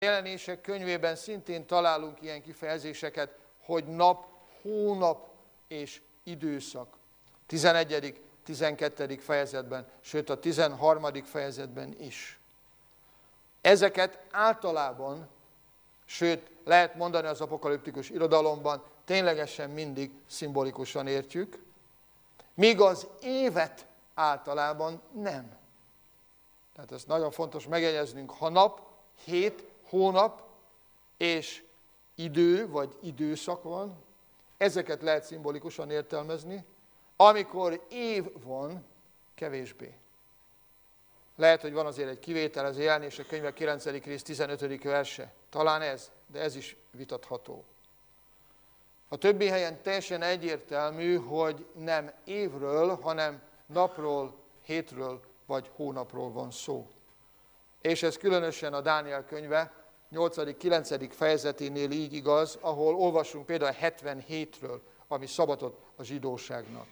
Jelenések könyvében szintén találunk ilyen kifejezéseket, hogy nap, hónap és időszak. 11., 12. fejezetben, sőt a 13. fejezetben is. Ezeket általában, sőt lehet mondani az apokaliptikus irodalomban, ténylegesen mindig szimbolikusan értjük, míg az évet általában nem. Tehát ez nagyon fontos megjegyeznünk, ha nap, hét, hónap és idő vagy időszak van, ezeket lehet szimbolikusan értelmezni, amikor év van, kevésbé. Lehet, hogy van azért egy kivétel, ez a Jelenések könyve 9. rész 15. verse. Talán ez, de ez is vitatható. A többi helyen teljesen egyértelmű, hogy nem évről, hanem napról, hétről vagy hónapról van szó. És ez különösen a Dániel könyve 8.-9. fejezeténél így igaz, ahol olvasunk például 77-ről, ami szabatot a zsidóságnak.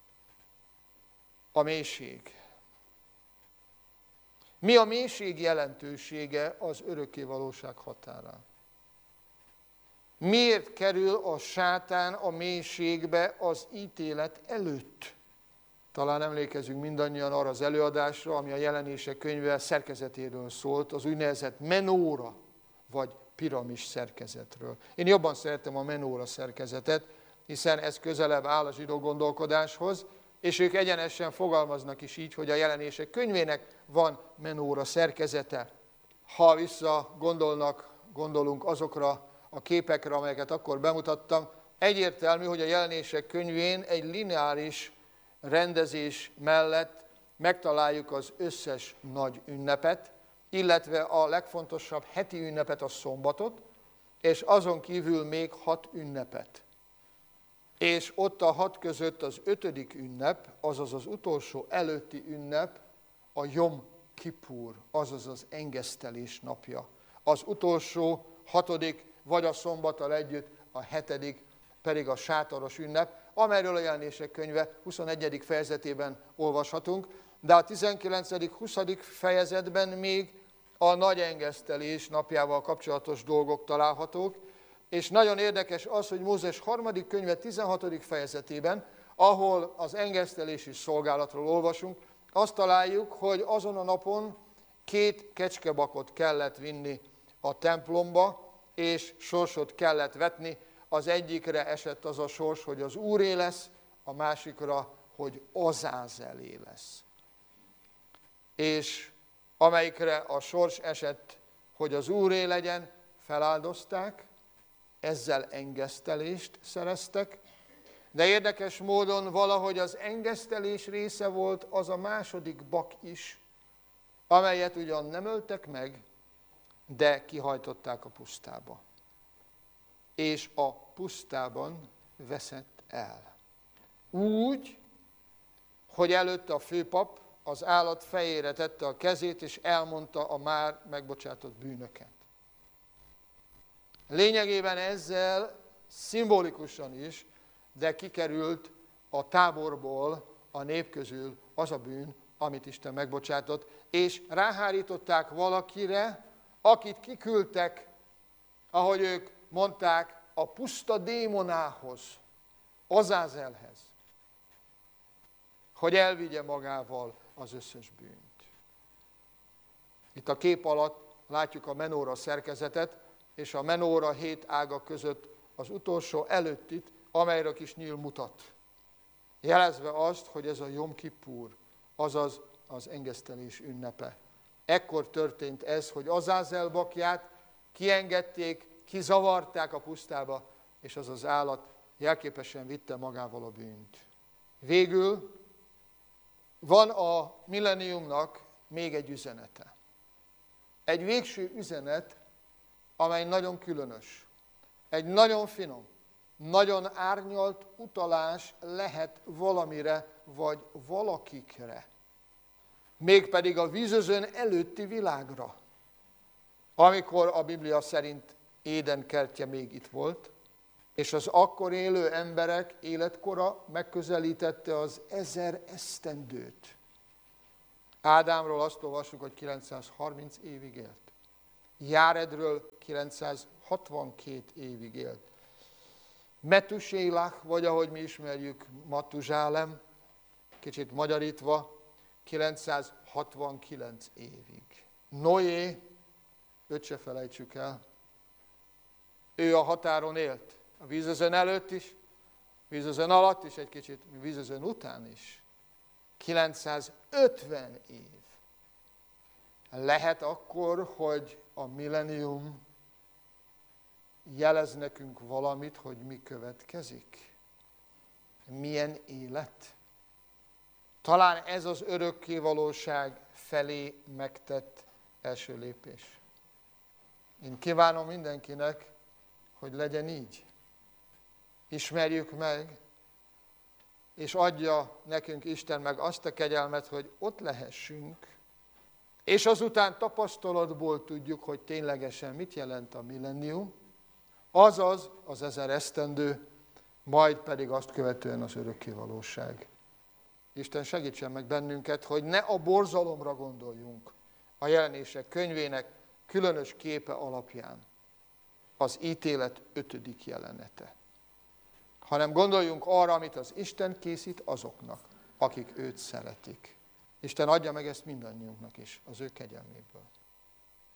A mélység. Mi a mélység jelentősége az örökkévalóság határán? Miért kerül a sátán a mélységbe az ítélet előtt? Talán emlékezünk mindannyian arra az előadásra, ami a Jelenések könyve szerkezetéről szólt, az úgynevezett menóra, vagy piramis szerkezetről. Én jobban szeretem a menóra szerkezetet, hiszen ez közelebb áll a zsidó gondolkodáshoz, és ők egyenesen fogalmaznak is így, hogy a Jelenések könyvének van menóra szerkezete. Ha gondolunk azokra a képekre, amelyeket akkor bemutattam, egyértelmű, hogy a Jelenések könyvén egy lineáris rendezés mellett megtaláljuk az összes nagy ünnepet, illetve a legfontosabb heti ünnepet, a szombatot, és azon kívül még 6 ünnepet. És ott a 6 között az 5. ünnep, azaz az utolsó előtti ünnep, a Jom Kippur, azaz az engesztelés napja. Az utolsó 6. vagy a szombattal együtt, a 7. pedig a sátoros ünnep, amelyről a Jelenések könyve 21. fejezetében olvashatunk, de a 19.-20. fejezetben még a nagy engesztelés napjával kapcsolatos dolgok találhatók, és nagyon érdekes az, hogy Mózes 3. könyve 16. fejezetében, ahol az engesztelési szolgálatról olvasunk, azt találjuk, hogy azon a napon 2 kecskebakot kellett vinni a templomba, és sorsot kellett vetni. Az egyikre esett az a sors, hogy az Úré lesz, a másikra, hogy Azázelé lesz. És amelyikre a sors esett, hogy az Úré legyen, feláldozták, ezzel engesztelést szereztek, de érdekes módon valahogy az engesztelés része volt az a második bak is, amelyet ugyan nem öltek meg, de kihajtották a pusztába. És a pusztában veszett el. Úgy, hogy előtte a főpap az állat fejére tette a kezét, és elmondta a már megbocsátott bűnöket. Lényegében ezzel szimbolikusan is, de kikerült a táborból, a nép közül az a bűn, amit Isten megbocsátott, és ráhárították valakire, akit kiküldtek, ahogy ők mondták, a puszta démonához, Azázelhez, hogy elvigye magával az összes bűnt. Itt a kép alatt látjuk a menóra szerkezetet, és a menóra 7 ága között az utolsó előttit, amelyre a kis nyíl mutat. Jelezve azt, hogy ez a Jom Kippur, azaz az engesztelés ünnepe. Ekkor történt ez, hogy Azázel bakját kiengedték, kizavarták a pusztába, és az az állat jelképesen vitte magával a bűnt. Végül van a millenniumnak még egy üzenete. Egy végső üzenet, amely nagyon különös. Egy nagyon finom, nagyon árnyalt utalás lehet valamire vagy valakikre. Mégpedig a vízözön előtti világra, amikor a Biblia szerint Éden kertje még itt volt, és az akkor élő emberek életkora megközelítette az 1000 esztendőt. Ádámról azt olvassuk, hogy 930 évig élt. Járedről 962 évig élt. Metusélach, vagy ahogy mi ismerjük, Matuzsálem, kicsit magyarítva, 969 évig. Noé, őt se felejtsük el, ő a határon élt. A vízözön előtt is, vízözön alatt is, egy kicsit vízözön után is. 950 év. Lehet akkor, hogy a millennium jelez nekünk valamit, hogy mi következik? Milyen élet? Talán ez az örökkévalóság felé megtett első lépés. Én kívánom mindenkinek, hogy legyen így. Ismerjük meg, és adja nekünk Isten meg azt a kegyelmet, hogy ott lehessünk, és azután tapasztalatból tudjuk, hogy ténylegesen mit jelent a millennium, azaz az 1000 esztendő, majd pedig azt követően az örökkévalóság. Isten segítsen meg bennünket, hogy ne a borzalomra gondoljunk a Jelenések könyvének különös képe alapján, az ítélet 5. jelenete, hanem gondoljunk arra, amit az Isten készít azoknak, akik őt szeretik. Isten adja meg ezt mindannyiunknak is, az ő kegyelméből.